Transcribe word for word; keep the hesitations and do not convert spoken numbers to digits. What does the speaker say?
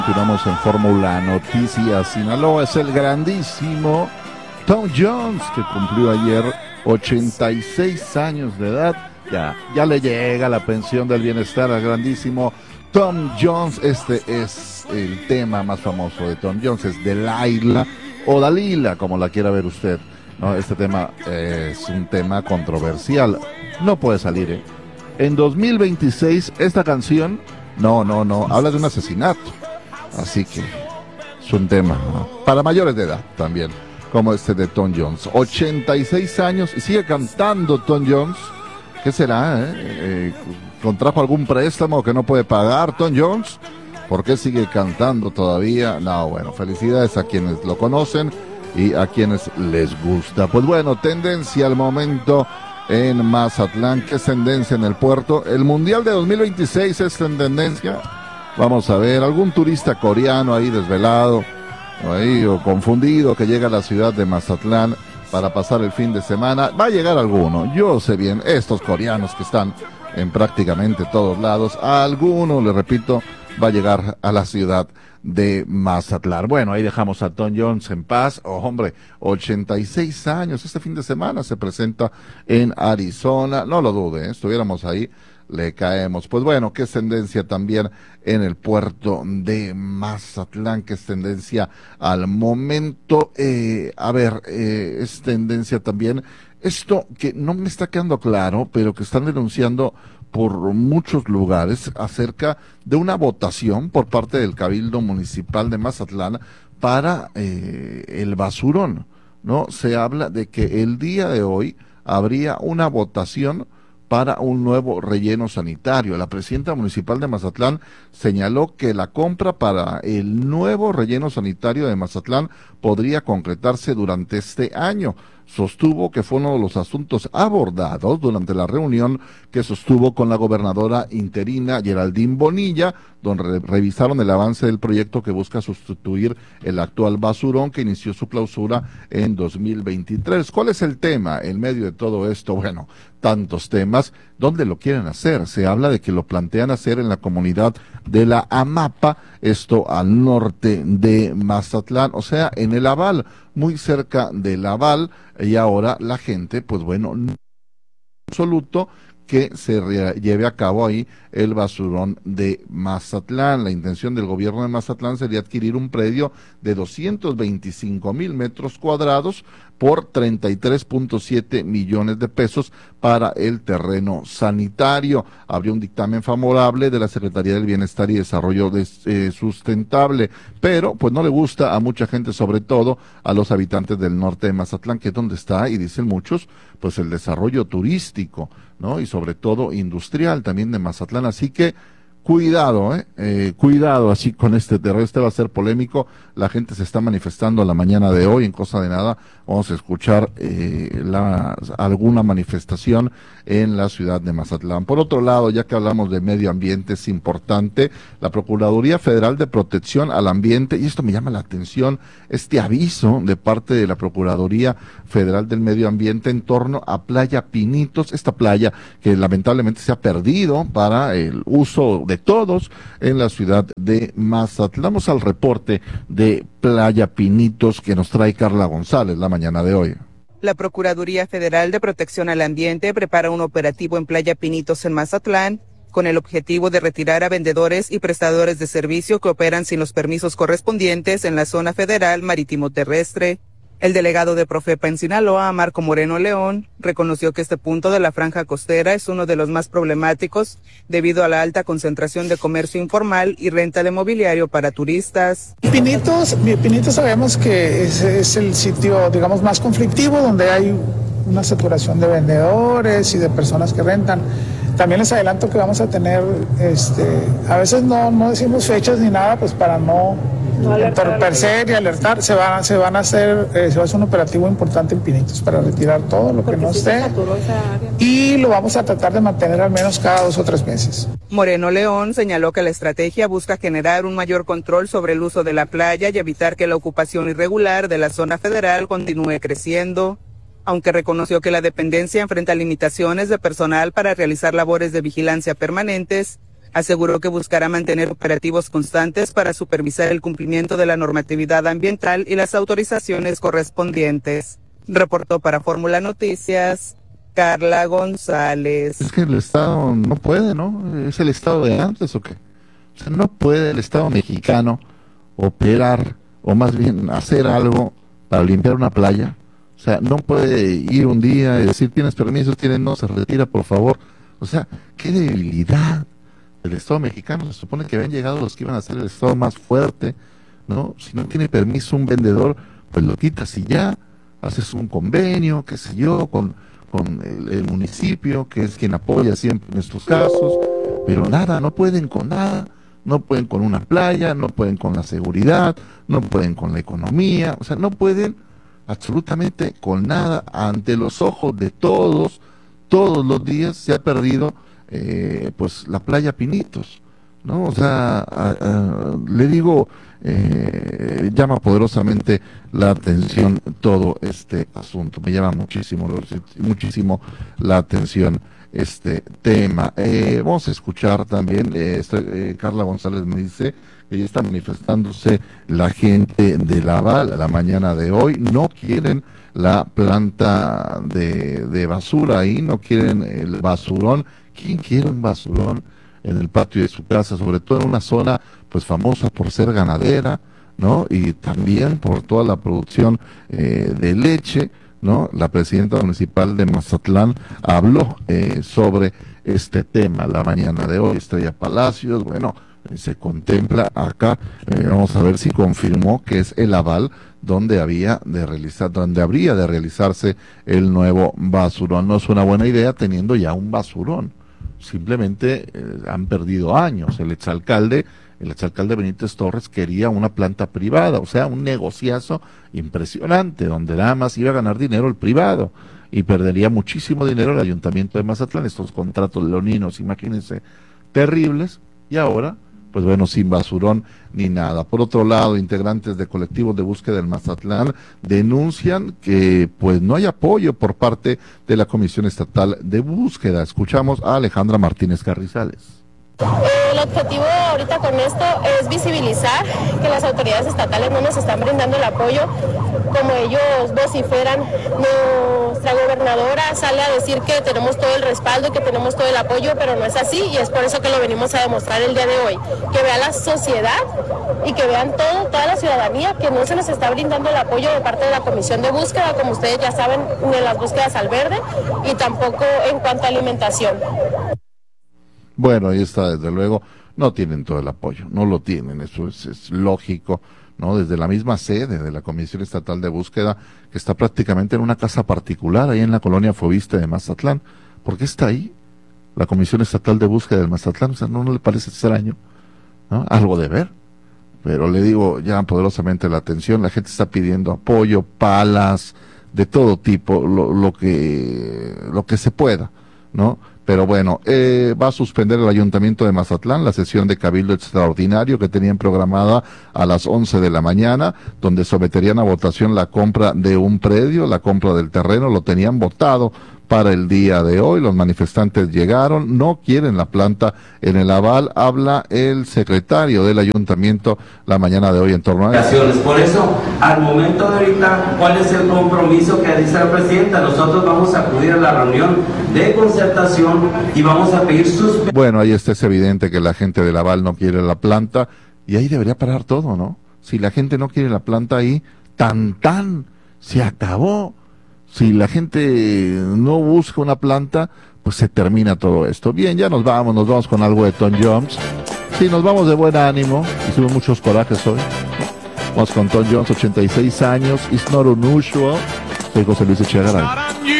Continuamos en Fórmula Noticias. Sinaloa es el grandísimo Tom Jones, que cumplió ayer ochenta y seis años de edad. Ya, ya le llega la pensión del bienestar al grandísimo Tom Jones. Este es el tema más famoso de Tom Jones, es Delilah o Dalila, como la quiera ver usted, ¿no? Este tema eh, es un tema controversial. No puede salir, ¿eh? En dos mil veintiséis, esta canción, no, no, no, habla de un asesinato. Así que es un tema, ¿no?, para mayores de edad también, como este de Tom Jones. ochenta y seis años y sigue cantando Tom Jones. ¿Qué será? Eh? Eh, ¿Contrajo algún préstamo que no puede pagar Tom Jones? ¿Por qué sigue cantando todavía? No, bueno, felicidades a quienes lo conocen y a quienes les gusta. Pues bueno, tendencia al momento en Mazatlán. ¿Qué es tendencia en el puerto? El Mundial de dos mil veintiséis es tendencia. Vamos a ver, algún turista coreano ahí desvelado, ahí, o confundido, que llega a la ciudad de Mazatlán para pasar el fin de semana. Va a llegar alguno, yo sé bien, estos coreanos que están en prácticamente todos lados, a alguno, le repito, va a llegar a la ciudad de Mazatlán. Bueno, ahí dejamos a Tom Jones en paz. Oh, hombre, ochenta y seis años, este fin de semana se presenta en Arizona, no lo dude, ¿eh? Estuviéramos ahí, le caemos. Pues bueno, que es tendencia también en el puerto de Mazatlán, que es tendencia al momento. Eh, a ver, eh, es tendencia también esto que no me está quedando claro, pero que están denunciando por muchos lugares acerca de una votación por parte del Cabildo Municipal de Mazatlán para eh, el basurón, ¿no? Se habla de que el día de hoy habría una votación para un nuevo relleno sanitario. La presidenta municipal de Mazatlán señaló que la compra para el nuevo relleno sanitario de Mazatlán podría concretarse durante este año. Sostuvo que fue uno de los asuntos abordados durante la reunión que sostuvo con la gobernadora interina Geraldine Bonilla, donde revisaron el avance del proyecto que busca sustituir el actual basurón que inició su clausura en dos mil veintitrés. ¿Cuál es el tema en medio de todo esto? Bueno, tantos temas. ¿Dónde lo quieren hacer? Se habla de que lo plantean hacer en la comunidad de la Amapa, esto al norte de Mazatlán, o sea, en el Aval, muy cerca del Aval, y ahora la gente, pues bueno, no absoluto que se re- lleve a cabo ahí el basurón de Mazatlán. La intención del gobierno de Mazatlán sería adquirir un predio de doscientos veinticinco mil metros cuadrados por treinta y tres punto siete millones de pesos para el terreno sanitario. Habría un dictamen favorable de la Secretaría del Bienestar y Desarrollo de, eh, Sustentable, pero pues no le gusta a mucha gente, sobre todo a los habitantes del norte de Mazatlán, que es donde está, y dicen muchos, pues el desarrollo turístico, ¿no? Y sobre todo industrial también de Mazatlán. Así que cuidado, ¿eh? Eh, cuidado así con este terreno. Este va a ser polémico. La gente se está manifestando la mañana de hoy. En cosa de nada vamos a escuchar eh, la, alguna manifestación en la ciudad de Mazatlán. Por otro lado, ya que hablamos de medio ambiente, es importante la Procuraduría Federal de Protección al Ambiente, y esto me llama la atención, este aviso de parte de la Procuraduría Federal del Medio Ambiente en torno a Playa Pinitos, esta playa que lamentablemente se ha perdido para el uso de todos en la ciudad de Mazatlán. Vamos al reporte de Playa Pinitos que nos trae Carla González la mañana de hoy. La Procuraduría Federal de Protección al Ambiente prepara un operativo en Playa Pinitos en Mazatlán con el objetivo de retirar a vendedores y prestadores de servicio que operan sin los permisos correspondientes en la zona federal marítimo terrestre. El delegado de Profepa en Sinaloa, Marco Moreno León, reconoció que este punto de la franja costera es uno de los más problemáticos debido a la alta concentración de comercio informal y renta de mobiliario para turistas. Pinitos, Pinitos sabemos que es, es el sitio, digamos, más conflictivo, donde hay una saturación de vendedores y de personas que rentan. También les adelanto que vamos a tener, este, a veces no, no decimos fechas ni nada, pues para no, no entorpecer y alertar. Se van, se van a hacer, eh, se va a hacer un operativo importante en Pinitos para retirar todo lo que no esté. Y lo vamos a tratar de mantener al menos cada dos o tres meses. Moreno León señaló que la estrategia busca generar un mayor control sobre el uso de la playa y evitar que la ocupación irregular de la zona federal continúe creciendo. Aunque reconoció que la dependencia enfrenta limitaciones de personal para realizar labores de vigilancia permanentes, Aseguró que buscará mantener operativos constantes para supervisar el cumplimiento de la normatividad ambiental y las autorizaciones correspondientes. Reportó para Fórmula Noticias, Carla González. Es que el Estado no puede, ¿no? ¿Es el Estado de antes o qué? O sea, no puede el Estado mexicano operar, o más bien hacer algo para limpiar una playa. O sea, no puede ir un día y decir, tienes permiso, tienes no, se retira, por favor. O sea, qué debilidad del Estado mexicano. Se supone que habían llegado los que iban a ser el Estado más fuerte, ¿no? Si no tiene permiso un vendedor, pues lo quitas y ya, haces un convenio, qué sé yo, con, con el, el municipio, que es quien apoya siempre en estos casos, pero nada, no pueden con nada, no pueden con una playa, no pueden con la seguridad, no pueden con la economía, o sea, no pueden absolutamente con nada. Ante los ojos de todos, todos los días se ha perdido eh, pues la playa Pinitos, ¿no? O sea, a, a, le digo, eh, llama poderosamente la atención todo este asunto, me llama muchísimo, muchísimo la atención este tema. Eh, vamos a escuchar también, eh, este, eh, Carla González me dice que ya está manifestándose la gente de Laval a la mañana de hoy, no quieren la planta de, de basura ahí, no quieren el basurón. ¿Quién quiere un basurón en el patio de su casa, sobre todo en una zona pues famosa por ser ganadera, ¿no? Y también por toda la producción eh, de leche, ¿no? La presidenta municipal de Mazatlán habló eh, sobre este tema la mañana de hoy. Estrella Palacios, bueno, eh, se contempla acá, eh, vamos a ver si confirmó que es el aval donde había de realizar, donde habría de realizarse el nuevo basurón. No es una buena idea teniendo ya un basurón. Simplemente eh, han perdido años. El exalcalde, el exalcalde Benítez Torres quería una planta privada, o sea, un negociazo impresionante, donde nada más iba a ganar dinero el privado y perdería muchísimo dinero el Ayuntamiento de Mazatlán. Estos contratos leoninos, imagínense, terribles, y ahora, pues bueno, sin basurón ni nada. Por otro lado, integrantes de colectivos de búsqueda del Mazatlán denuncian que pues no hay apoyo por parte de la Comisión Estatal de Búsqueda. Escuchamos a Alejandra Martínez Carrizales. El objetivo ahorita con esto es visibilizar que las autoridades estatales no nos están brindando el apoyo como ellos vociferan. Nuestra gobernadora sale a decir que tenemos todo el respaldo y que tenemos todo el apoyo, pero no es así, y es por eso que lo venimos a demostrar el día de hoy. Que vea la sociedad y que vean todo, toda la ciudadanía, que no se nos está brindando el apoyo de parte de la Comisión de Búsqueda, como ustedes ya saben, en las búsquedas al verde, y tampoco en cuanto a alimentación. Bueno, ahí está, desde luego, no tienen todo el apoyo, no lo tienen, eso es, es lógico, ¿no? Desde la misma sede de la Comisión Estatal de Búsqueda, que está prácticamente en una casa particular, ahí en la colonia Fobiste de Mazatlán. ¿Por qué está ahí la Comisión Estatal de Búsqueda del Mazatlán? O sea, ¿no, no le parece extraño? ¿No? Algo de ver. Pero le digo, llama poderosamente la atención, la gente está pidiendo apoyo, palas, de todo tipo, lo, lo que, lo que se pueda, ¿no? Pero bueno, eh, va a suspender el Ayuntamiento de Mazatlán la sesión de cabildo extraordinario que tenían programada a las once de la mañana, donde someterían a votación la compra de un predio, la compra del terreno, lo tenían votado para el día de hoy. Los manifestantes llegaron, no quieren la planta en el aval. Habla el secretario del ayuntamiento la mañana de hoy en torno a eso. Por eso, al momento de ahorita, ¿cuál es el compromiso que dice la presidenta? Nosotros vamos a acudir a la reunión de concertación y vamos a pedir sus... Bueno, ahí está, es evidente que la gente del aval no quiere la planta, y ahí debería parar todo, ¿no? Si la gente no quiere la planta ahí, tan tan, se acabó. Si la gente no busca una planta, pues se termina todo esto. Bien, ya nos vamos, nos vamos con algo de Tom Jones. Sí, nos vamos de buen ánimo, hicimos muchos corajes hoy. Vamos con Tom Jones, ochenta y seis años, It's Not Unusual. Soy José Luis Echegaray.